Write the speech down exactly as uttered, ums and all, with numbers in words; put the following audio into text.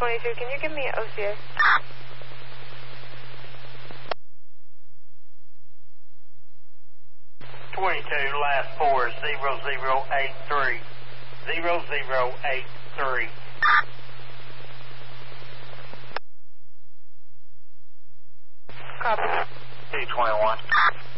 twenty-two, can you give me O C A? twenty-two, last four, zero zero eight three. zero zero eight three. Copy. two twenty-one.